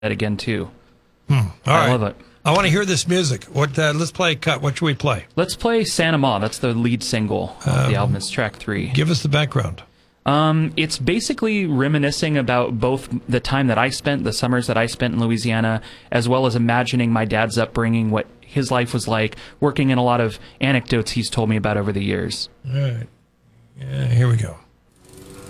again too. All right. I love it. I want to hear this music. Let's play a cut. What should we play? Let's play Santa Ma. That's the lead single of the album. It's track 3. Give us the background. It's basically reminiscing about both the time that I spent, the summers that I spent in Louisiana, as well as imagining my dad's upbringing, what his life was like, working in a lot of anecdotes he's told me about over the years. All right. Yeah, here we go.